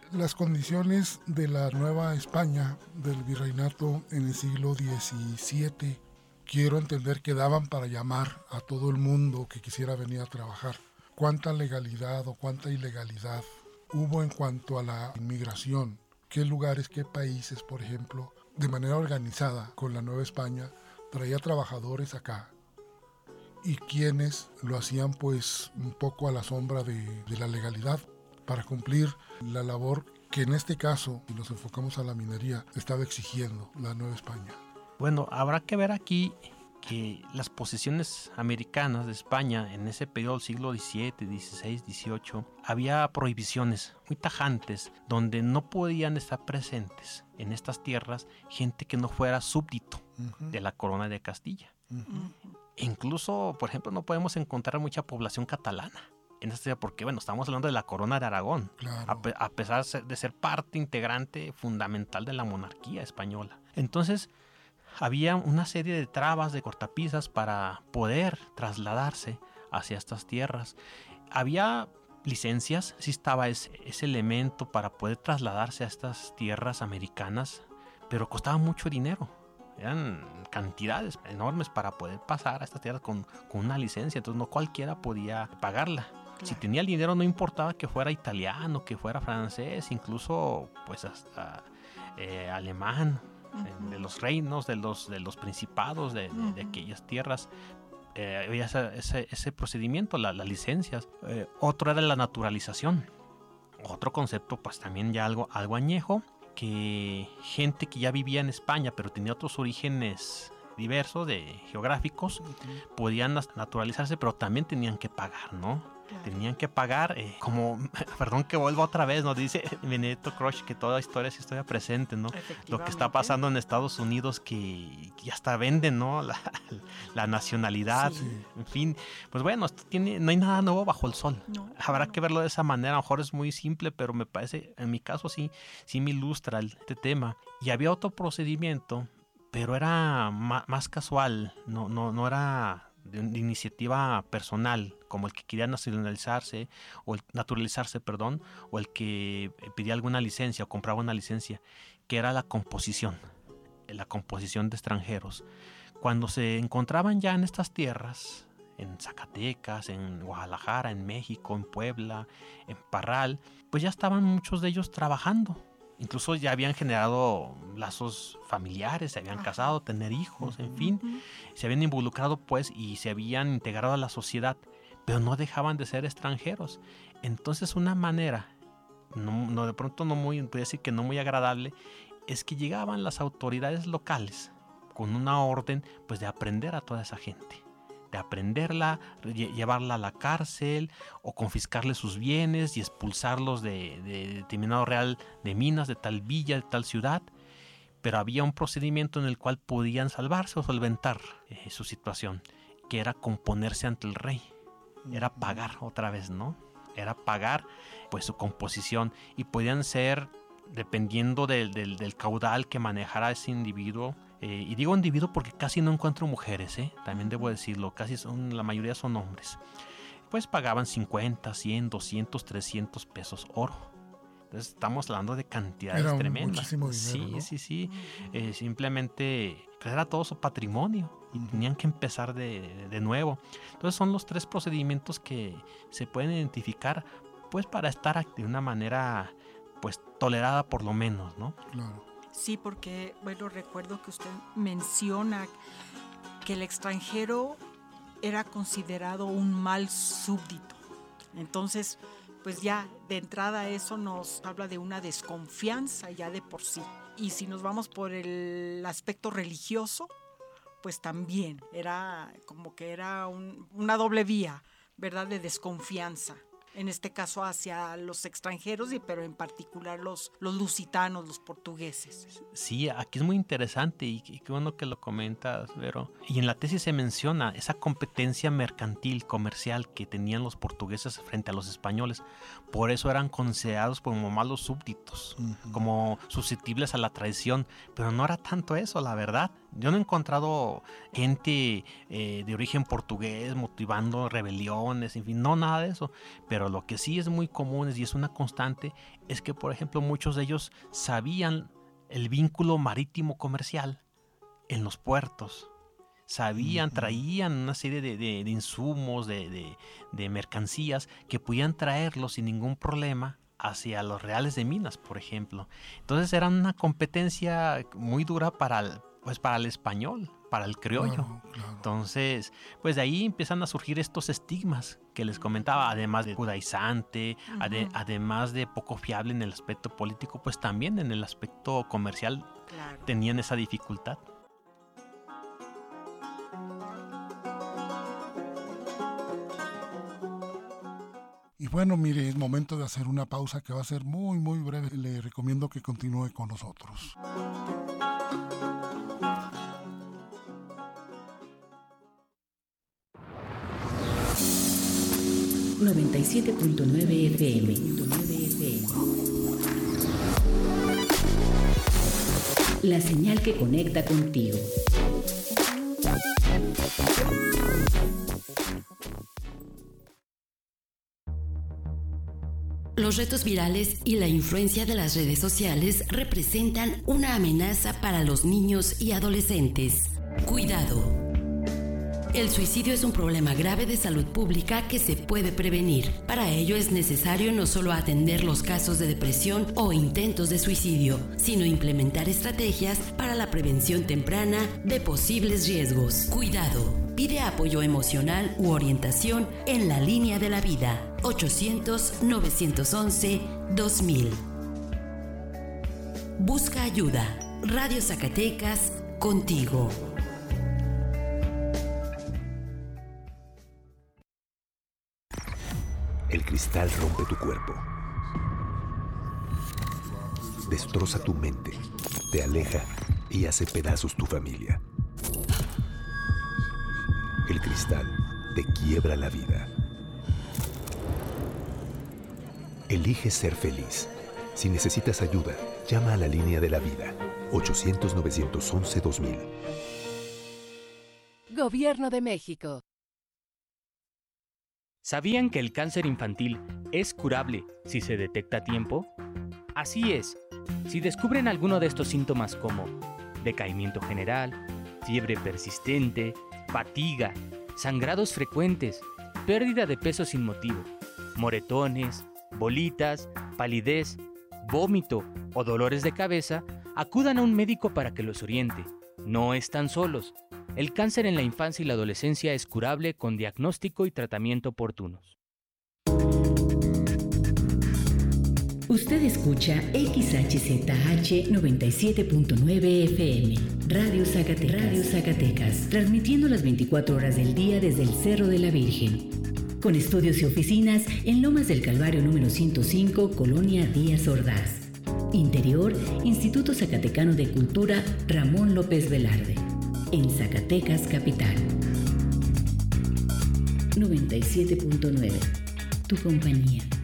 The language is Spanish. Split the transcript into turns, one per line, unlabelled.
Las condiciones de la Nueva España, del virreinato en el siglo XVII, quiero entender que daban para llamar a todo el mundo que quisiera venir a trabajar. ¿Cuánta legalidad o cuánta ilegalidad hubo en cuanto a la inmigración? ¿Qué lugares, qué países, por ejemplo, de manera organizada con la Nueva España, traía trabajadores acá? Y quienes lo hacían pues un poco a la sombra de la legalidad para cumplir la labor que en este caso, si nos enfocamos a la minería, estaba exigiendo la Nueva España.
Bueno, habrá que ver aquí que las posesiones americanas de España en ese periodo del siglo XVII, XVI, XVIII, había prohibiciones muy tajantes donde no podían estar presentes en estas tierras gente que no fuera súbdito de la corona de Castilla. Incluso, por ejemplo, no podemos encontrar mucha población catalana en esta tierra porque, bueno, estamos hablando de la corona de Aragón,
Claro.
a pesar de ser parte integrante fundamental de la monarquía española. Entonces, había una serie de trabas, de cortapisas para poder trasladarse hacia estas tierras. Había licencias, sí estaba ese elemento para poder trasladarse a estas tierras americanas, pero costaba mucho dinero. Eran cantidades enormes para poder pasar a estas tierras con una licencia, entonces no cualquiera podía pagarla. Claro. Si tenía el dinero no importaba que fuera italiano, que fuera francés, incluso pues hasta alemán, de los reinos, de los principados de aquellas tierras. Había ese procedimiento, las licencias. Otro era la naturalización. Otro concepto pues también ya algo añejo, que gente que ya vivía en España pero tenía otros orígenes diversos geográficos podían naturalizarse, pero también tenían que pagar, ¿no? Claro. Tenían que pagar, perdón que vuelva otra vez, nos dice Benedetto Croce que toda historia es historia presente, ¿no? Lo que está pasando en Estados Unidos, que ya hasta venden, ¿no? La nacionalidad, sí. En fin, pues bueno, esto no hay nada nuevo bajo el sol. No, habrá que verlo de esa manera, a lo mejor es muy simple, pero me parece, en mi caso sí me ilustra este tema. Y había otro procedimiento, pero era más casual, no era de iniciativa personal, como el que quería naturalizarse, o el que pedía alguna licencia o compraba una licencia, que era la composición de extranjeros. Cuando se encontraban ya en estas tierras, en Zacatecas, en Guadalajara, en México, en Puebla, en Parral, pues ya estaban muchos de ellos trabajando. Incluso ya habían generado lazos familiares, se habían casado, tener hijos, en fin. Se habían involucrado pues y se habían integrado a la sociedad, pero no dejaban de ser extranjeros. Entonces una manera, no de pronto podría decir que no muy agradable, es que llegaban las autoridades locales con una orden pues de aprender a toda esa gente. De aprenderla, llevarla a la cárcel o confiscarle sus bienes y expulsarlos de determinado real de minas, de tal villa, de tal ciudad. Pero había un procedimiento en el cual podían salvarse o solventar su situación, que era componerse ante el rey. Era pagar otra vez, ¿no? Era pagar pues su composición, y podían ser, dependiendo del caudal que manejara ese individuo. Y digo individuo porque casi no encuentro mujeres, también debo decirlo, la mayoría son hombres. Pues pagaban 50, 100, 200, 300 pesos oro. Entonces estamos hablando de cantidades tremendas.
Muchísimo dinero,
Sí. Simplemente pues era todo su patrimonio y tenían que empezar de nuevo. Entonces son los tres procedimientos que se pueden identificar pues para estar de una manera pues tolerada por lo menos, ¿no?
Claro.
Sí, porque, bueno, recuerdo que usted menciona que el extranjero era considerado un mal súbdito. Entonces, pues ya de entrada eso nos habla de una desconfianza ya de por sí. Y si nos vamos por el aspecto religioso, pues también era como que era una doble vía, ¿verdad?, de desconfianza. En este caso hacia los extranjeros, pero en particular los lusitanos, los portugueses.
Sí, aquí es muy interesante y qué bueno que lo comentas, Vero. Y en la tesis se menciona esa competencia mercantil, comercial que tenían los portugueses frente a los españoles. Por eso eran considerados como malos súbditos, como susceptibles a la traición. Pero no era tanto eso, la verdad. Yo no he encontrado gente de origen portugués motivando rebeliones, en fin, no, nada de eso. Pero Pero lo que sí es muy común y es una constante es que, por ejemplo, muchos de ellos sabían el vínculo marítimo comercial en los puertos. Sabían, traían una serie de insumos, de mercancías que podían traerlos sin ningún problema hacia los reales de minas, por ejemplo. Entonces era una competencia muy dura para el español, para el criollo.
Claro.
Entonces, pues de ahí empiezan a surgir estos estigmas que les comentaba, además de judaizante, además de poco fiable en el aspecto político, pues también en el aspecto comercial tenían esa dificultad.
Y bueno, mire, es momento de hacer una pausa que va a ser muy, muy breve. Le recomiendo que continúe con nosotros.
...97.9 FM. La señal que conecta contigo. Los retos virales y la influencia de las redes sociales representan una amenaza para los niños y adolescentes. Cuidado. El suicidio es un problema grave de salud pública que se puede prevenir. Para ello es necesario no solo atender los casos de depresión o intentos de suicidio, sino implementar estrategias para la prevención temprana de posibles riesgos. Cuidado. Pide apoyo emocional u orientación en la línea de la vida. 800-911-2000. Busca ayuda. Radio Zacatecas, contigo.
El cristal rompe tu cuerpo. Destroza tu mente, te aleja y hace pedazos tu familia. El cristal te quiebra la vida. Elige ser feliz. Si necesitas ayuda, llama a la línea de la vida. 800-911-2000.
Gobierno de México.
¿Sabían que el cáncer infantil es curable si se detecta a tiempo? Así es. Si descubren alguno de estos síntomas como decaimiento general, fiebre persistente, fatiga, sangrados frecuentes, pérdida de peso sin motivo, moretones, bolitas, palidez, vómito o dolores de cabeza, acudan a un médico para que los oriente. No están solos. El cáncer en la infancia y la adolescencia es curable con diagnóstico y tratamiento oportunos.
Usted escucha XHZH 97.9 FM, Radio Zacatecas, transmitiendo las 24 horas del día desde el Cerro de la Virgen. Con estudios y oficinas en Lomas del Calvario número 105, Colonia Díaz Ordaz. Interior, Instituto Zacatecano de Cultura Ramón López Velarde. En Zacatecas Capital. 97.9. Tu compañía.